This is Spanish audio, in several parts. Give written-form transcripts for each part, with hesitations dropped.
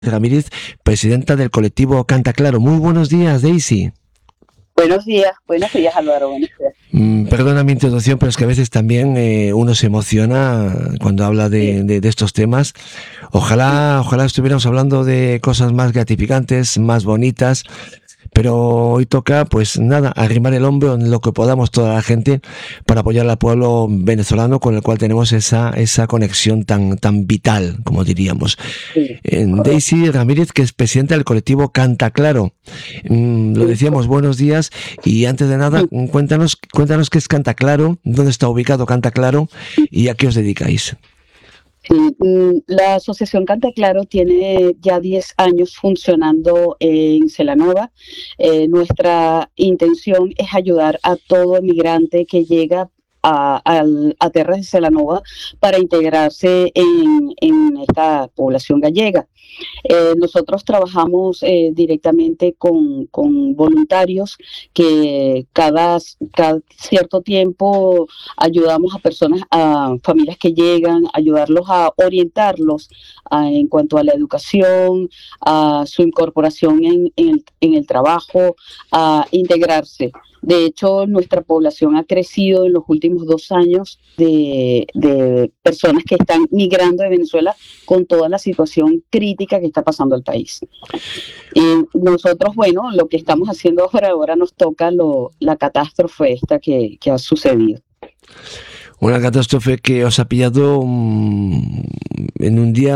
Ramírez, presidenta del colectivo Canta Claro. Muy buenos días, Daisy. Buenos días Álvaro, buenos días. Perdona mi introducción, pero es que a veces también uno se emociona cuando habla Sí, de estos temas. sí, Ojalá estuviéramos hablando de cosas más gratificantes, más bonitas, pero hoy toca, pues nada, arrimar el hombro en lo que podamos toda la gente para apoyar al pueblo venezolano con el cual tenemos esa conexión tan vital, como diríamos. sí, correcto. Daisy Ramírez, que es presidenta del colectivo Canta Claro. Lo Sí, decíamos, buenos días, y antes de nada, cuéntanos qué es Canta Claro, dónde está ubicado Canta Claro y a qué os dedicáis. sí, la Asociación Canta Claro tiene ya 10 años funcionando en Celanova. Nuestra intención es ayudar a todo emigrante que llega a tierras de Celanova para integrarse en esta población gallega. Nosotros trabajamos directamente con voluntarios que cada cierto tiempo ayudamos a personas, a familias que llegan, ayudarlos a orientarlos en cuanto a la educación, a su incorporación en el trabajo, a integrarse. De hecho, nuestra población ha crecido en los últimos 2 años de personas que están migrando de Venezuela con toda la situación crítica que está pasando el país. Y nosotros, bueno, lo que estamos haciendo ahora nos toca la catástrofe esta que ha sucedido. Una catástrofe que os ha pillado en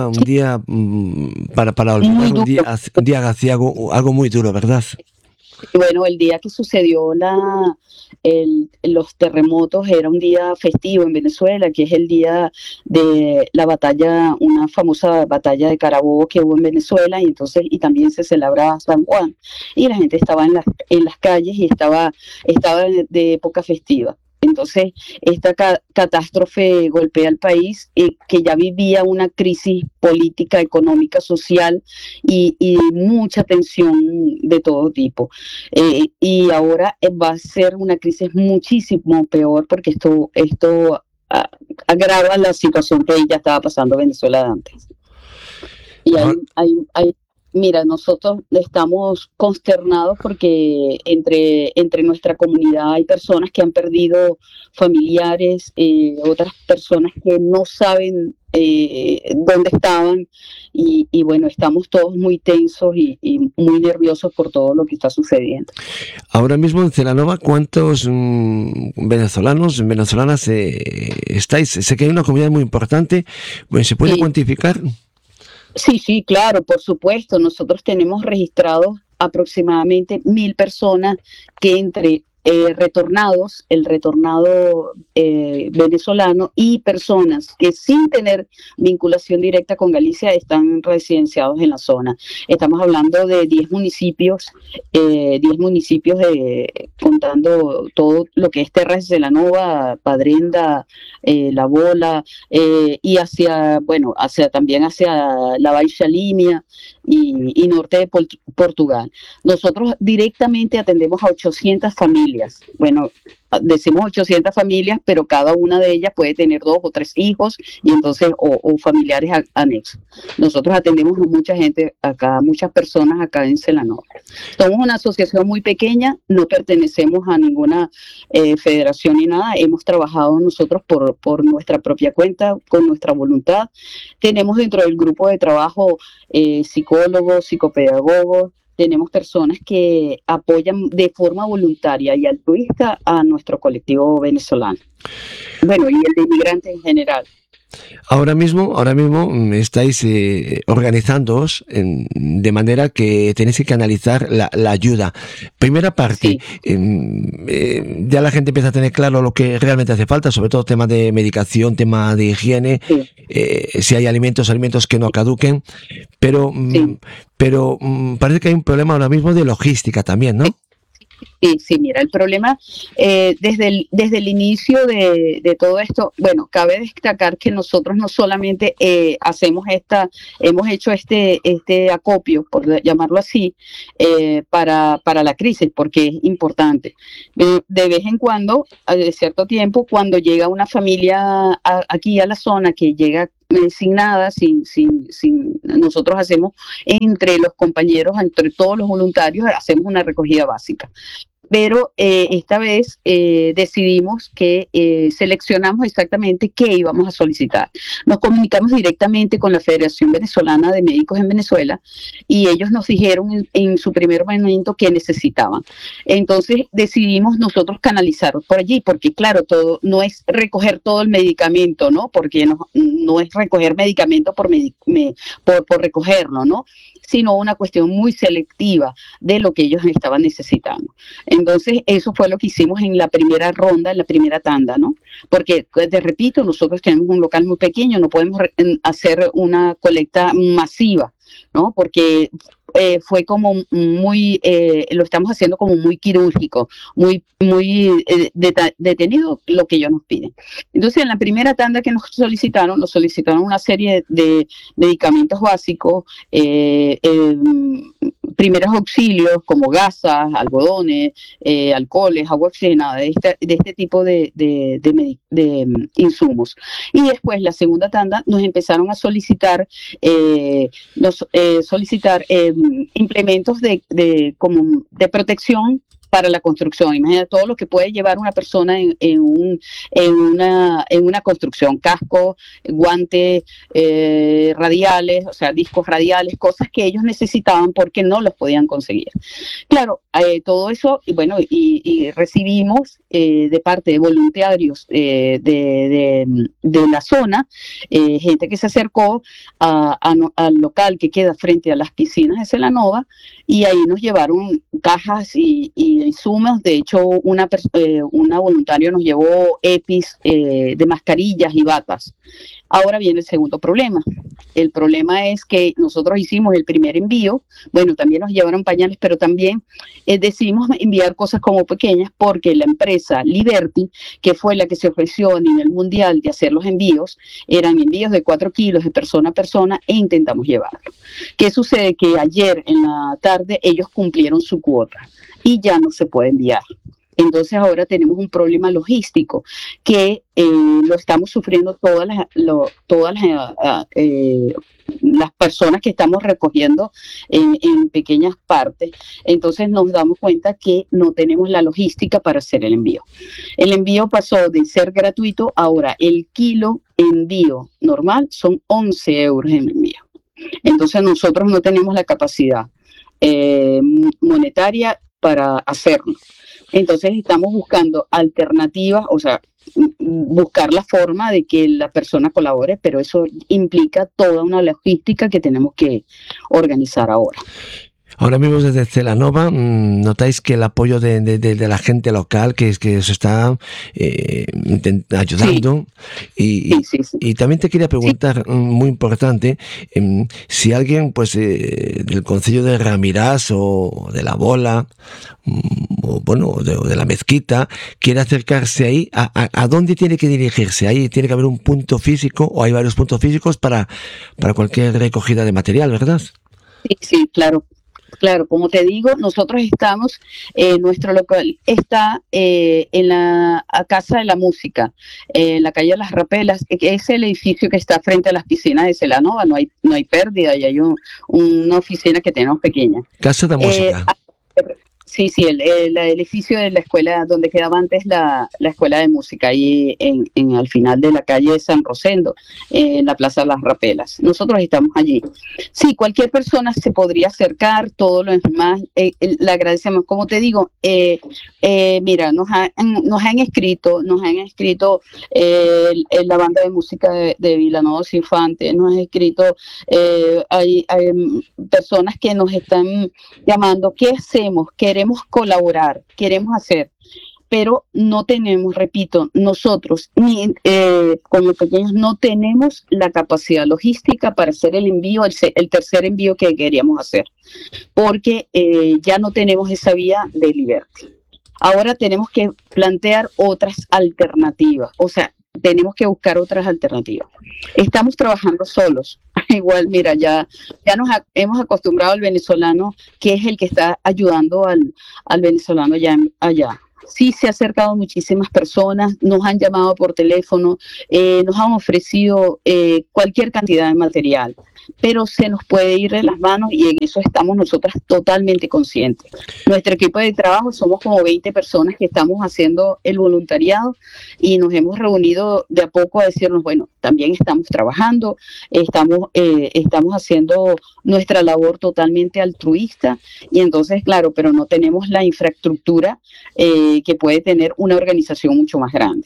para olvidar, Muy duro. un día hacía algo muy duro, ¿verdad? Y bueno, el día que sucedió los terremotos era un día festivo en Venezuela, que es el día de la batalla, una famosa batalla de Carabobo que hubo en Venezuela, y también se celebra San Juan. Y la gente estaba en las calles y estaba de época festiva. Entonces, esta catástrofe golpea al país, que ya vivía una crisis política, económica, social y mucha tensión de todo tipo. Y ahora va a ser una crisis muchísimo peor porque esto agrava la situación que ya estaba pasando Venezuela antes. Y Ahora, mira, nosotros estamos consternados porque entre nuestra comunidad hay personas que han perdido familiares, otras personas que no saben dónde estaban y bueno, estamos todos muy tensos y muy nerviosos por todo lo que está sucediendo. ahora mismo en Celanova, ¿cuántos venezolanas estáis? Sé que hay una comunidad muy importante, pues, ¿se puede Sí, cuantificar? sí, sí, claro, por supuesto. Nosotros tenemos registrados aproximadamente 1.000 personas que entre retornados, el retornado venezolano y personas que sin tener vinculación directa con Galicia están residenciados en la zona. Estamos hablando de 10 municipios, 10 municipios contando todo lo que es Terras de la Nova, Padrenda, La Bola, y bueno, también hacia la Baixa Limia y norte de Portugal. Nosotros directamente atendemos a 800 familias. Bueno, decimos 800 familias, pero cada una de ellas puede tener 2 o 3 hijos y entonces o familiares anexos. Nosotros atendemos a mucha gente acá, muchas personas acá en Celanova. Somos una asociación muy pequeña, no pertenecemos a ninguna federación ni nada. Hemos trabajado nosotros por nuestra propia cuenta, con nuestra voluntad. Tenemos dentro del grupo de trabajo psicólogos, psicopedagogos, tenemos personas que apoyan de forma voluntaria y altruista a nuestro colectivo venezolano. Bueno, y el de inmigrantes en general. Ahora mismo estáis organizándoos de manera que tenéis que canalizar la ayuda. Primera parte, Sí, ya la gente empieza a tener claro lo que realmente hace falta, sobre todo tema de medicación, tema de higiene, sí, si hay alimentos que no caduquen, pero, sí. parece que hay un problema ahora mismo de logística también, ¿no? Sí, sí, mira, el problema desde el inicio de todo esto, bueno, cabe destacar que nosotros no solamente hemos hecho este acopio, por llamarlo así, para la crisis, porque es importante. De vez en cuando, de cierto tiempo, cuando llega una familia aquí a la zona que llega sin nada, nosotros hacemos entre los compañeros, entre todos los voluntarios, hacemos una recogida básica. Pero esta vez decidimos que seleccionamos exactamente qué íbamos a solicitar. Nos comunicamos directamente con la Federación Venezolana de Médicos en Venezuela y ellos nos dijeron en su primer momento qué necesitaban. Entonces decidimos nosotros canalizar por allí, porque claro, todo no es recoger todo el medicamento, ¿no? Porque no es recoger medicamento por recogerlo, ¿no? Sino una cuestión muy selectiva de lo que ellos estaban necesitando. Entonces, eso fue lo que hicimos en la primera ronda, en la primera tanda, ¿no? Porque, te repito, nosotros tenemos un local muy pequeño, no podemos hacer una colecta masiva, ¿no? Porque fue como muy, lo estamos haciendo como muy quirúrgico, muy detenido lo que ellos nos piden. Entonces, en la primera tanda que nos solicitaron una serie de medicamentos básicos, primeros auxilios como gasas, algodones, alcoholes, agua oxigenada, de este tipo de insumos. Y después, la segunda tanda, nos empezaron a solicitar implementos de protección para la construcción. Imagina todo lo que puede llevar una persona en una construcción: casco, guantes radiales, o sea, discos radiales, cosas que ellos necesitaban porque no los podían conseguir. Claro, todo eso, y recibimos de parte de voluntarios de la zona, gente que se acercó al local que queda frente a las piscinas de Celanova, y ahí nos llevaron cajas y insumos. De hecho, una voluntaria nos llevó EPIs de mascarillas y batas. Ahora viene el segundo problema. El problema es que nosotros hicimos el primer envío, también nos llevaron pañales, pero también decidimos enviar cosas como pequeñas porque la empresa Liberty, que fue la que se ofreció a nivel mundial de hacer los envíos, eran envíos de 4 kilos de persona a persona e intentamos llevarlo. ¿Qué sucede? Que ayer en la tarde ellos cumplieron su cuota y ya no se puede enviar. Entonces ahora tenemos un problema logístico que lo estamos sufriendo todas las personas que estamos recogiendo en pequeñas partes. Entonces nos damos cuenta que no tenemos la logística para hacer el envío. El envío pasó de ser gratuito, ahora el kilo envío normal son 11 euros en envío. Entonces nosotros no tenemos la capacidad monetaria para hacerlo. Entonces estamos buscando alternativas, o sea, buscar la forma de que la persona colabore, pero eso implica toda una logística que tenemos que organizar ahora. Ahora mismo desde Celanova, notáis que el apoyo de la gente local que os está ayudando. Sí. Y también te quería preguntar, muy importante, si alguien del concello de Ramirás o de La Bola, o de la Mezquita, quiere acercarse ahí, ¿a dónde tiene que dirigirse? Ahí tiene que haber un punto físico, o hay varios puntos físicos para cualquier recogida de material, ¿verdad? Sí, claro. Claro, como te digo, nosotros estamos, nuestro local está en la Casa de la Música, en la calle de las Rapelas, que es el edificio que está frente a las piscinas de Celanova. No hay pérdida, y hay una oficina que tenemos pequeña. Casa de Música. Sí, el edificio de la escuela donde quedaba antes la escuela de música, ahí al final de la calle de San Rosendo, en la Plaza de las Rapelas. Nosotros estamos allí. Sí, cualquier persona se podría acercar, todo lo demás, le agradecemos. Como te digo, mira, nos han escrito la banda de música de Vilanova Infante, nos han escrito, hay personas que nos están llamando. ¿Qué hacemos? Queremos colaborar, queremos hacer, pero no tenemos, repito, nosotros como pequeños no tenemos la capacidad logística para hacer el envío, el tercer envío que queríamos hacer, porque ya no tenemos esa vía de Liberty. Ahora tenemos que plantear otras alternativas, o sea, tenemos que buscar otras alternativas. Estamos trabajando solos. Igual, mira, ya nos hemos acostumbrado al venezolano, que es el que está ayudando al venezolano allá. sí se ha acercado muchísimas personas, nos han llamado por teléfono, nos han ofrecido cualquier cantidad de material, pero se nos puede ir de las manos y en eso estamos nosotras totalmente conscientes. Nuestro equipo de trabajo somos como 20 personas que estamos haciendo el voluntariado y nos hemos reunido de a poco a decirnos, bueno, también estamos trabajando, estamos haciendo nuestra labor totalmente altruista y entonces, claro, pero no tenemos la infraestructura que puede tener una organización mucho más grande.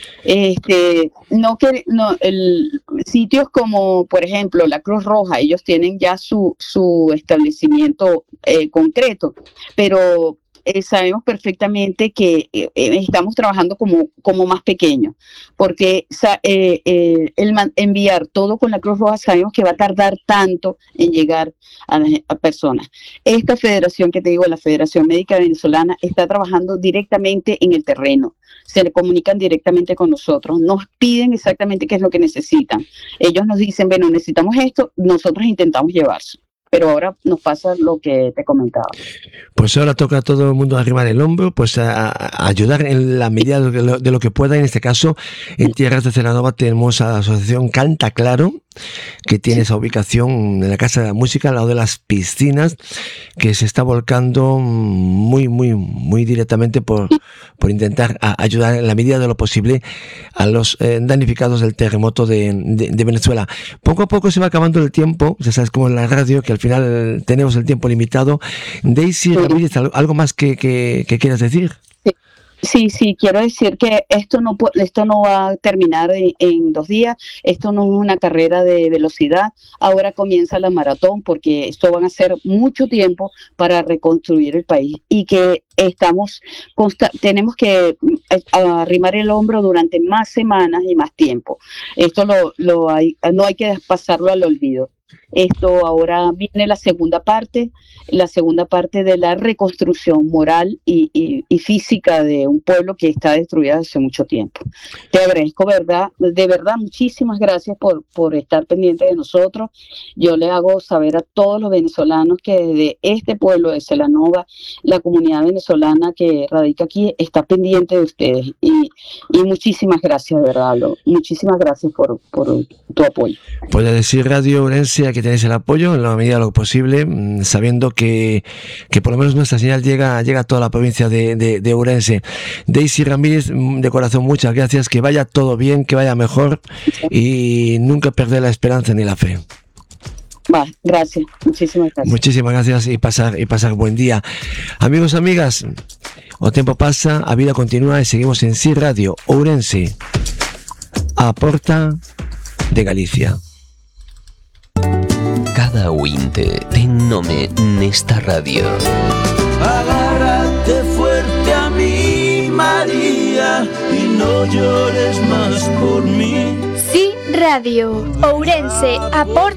Sitios como, por ejemplo, la Cruz Roja, ellos tienen ya su establecimiento concreto, pero sabemos perfectamente que estamos trabajando como más pequeño, porque enviar todo con la Cruz Roja sabemos que va a tardar tanto en llegar a personas. Esta federación que te digo, la Federación Médica Venezolana, está trabajando directamente en el terreno, se comunican directamente con nosotros, nos piden exactamente qué es lo que necesitan. Ellos nos dicen, bueno, necesitamos esto, nosotros intentamos llevarse. Pero ahora nos pasa lo que te comentaba. Pues ahora toca a todo el mundo arrimar el hombro, pues a ayudar en la medida de lo que pueda. En este caso, en Tierras de Celanova tenemos a la asociación Canta Claro, que tiene esa ubicación en la Casa de la Música, al lado de las piscinas, que se está volcando muy, muy, muy directamente por intentar ayudar en la medida de lo posible a los damnificados del terremoto de Venezuela. Poco a poco se va acabando el tiempo, ya sabes, como en la radio, que al final tenemos el tiempo limitado. Daisy Ramírez, ¿algo más que quieras decir? Sí, quiero decir que esto no va a terminar en 2 días, esto no es una carrera de velocidad, ahora comienza la maratón porque esto van a ser mucho tiempo para reconstruir el país y que tenemos que arrimar el hombro durante más semanas y más tiempo. Esto no hay que pasarlo al olvido. Esto ahora viene la segunda parte de la reconstrucción moral y física de un pueblo que está destruido hace mucho tiempo. Te agradezco, de verdad, muchísimas gracias por estar pendiente de nosotros. Yo le hago saber a todos los venezolanos que desde este pueblo de Celanova, la comunidad venezolana que radica aquí está pendiente de ustedes y muchísimas gracias, de verdad, muchísimas gracias por tu apoyo. Puede decir Radio Ourense que tenéis el apoyo en la medida de lo posible, sabiendo que por lo menos nuestra señal llega a toda la provincia de Ourense. Daisy Ramírez, de corazón, muchas gracias, que vaya todo bien, que vaya mejor y nunca perder la esperanza ni la fe. Gracias, muchísimas gracias. Muchísimas gracias y pasar buen día. Amigos, amigas, o tiempo pasa, a vida continúa y seguimos en Sí Radio Ourense, a porta de Galicia. Cada ointe ten nome nesta radio. Agárrate fuerte a mí, María, y no llores más por mí. Sí Radio Ourense, a